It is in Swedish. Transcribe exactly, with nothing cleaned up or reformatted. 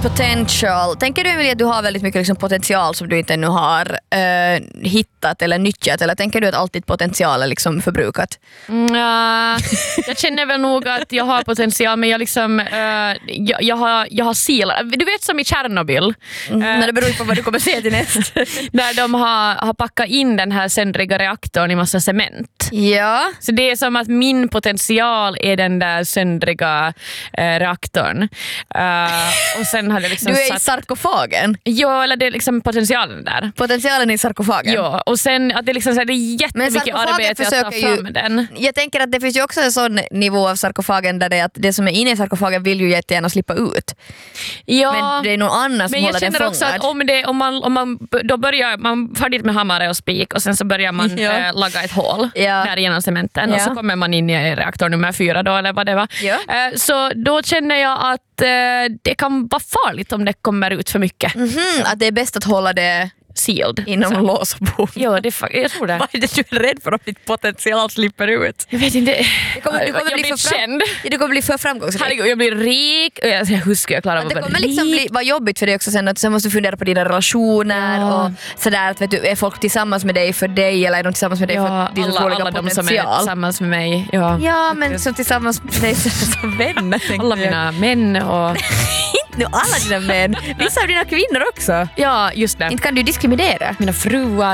potential. Tänker du, Emilia, att du har väldigt mycket liksom potential som du inte ännu har uh, hittat eller nyttjat? Eller tänker du att alltid potential är liksom förbrukat? Mm, uh, jag känner väl nog att jag har potential, men jag liksom uh, jag, jag har, jag har silat. Du vet som i Tjernobyl. Mm, uh, men det beror på vad du kommer se till näst. Där de har, har packat in den här söndriga reaktorn i massa cement. Ja. Så det är som att min potential är den där söndriga uh, reaktorn. Uh, och sen hade liksom du är satt... i sarkofagen? Ja, eller det är liksom potentialen där. Potentialen i sarkofagen? Ja, och sen att det, liksom, så här, det är jättemycket arbete att ta fram ju, den. Jag tänker att det finns ju också en sån nivå av sarkofagen där det är att det som är inne i sarkofagen vill ju jättegärna slippa ut. Ja, men det är någon annan som håller den fångad. Men jag känner också att om, det, om, man, om man då börjar man far dit med hammare och spik och sen så börjar man ja. äh, laga ett hål ja. där genom cementen ja. och så kommer man in i reaktor nummer fyra då, eller vad det var. Ja. Äh, så då känner jag att äh, det kan vara farligt om det kommer ut för mycket. Mm-hmm, att det är bäst att hålla det sealed. Inom lås och bom. Ja, det, jag tror det. Vad är det du är rädd för om ditt potential slipper ut? Jag vet inte. Det kommer, du kommer jag bli blir för känd. Ja, du kommer bli för framgångsrik. Herregud, jag blir rik. Och jag, hur ska jag klara att det vara kommer rik? liksom bli, vara jobbigt för dig också sen. Att sen måste du fundera på dina relationer. Ja. Och sådär, att, vet du, är folk tillsammans med dig för dig eller är de tillsammans med dig ja, för din alla, alla potential? De som är tillsammans med mig. Ja, ja men som tillsammans med dig som vänner. Alla mina män och... Nu alla dina män. Vissa av dina kvinnor också. Ja, just det. Inte kan du diskriminera. Mina fruar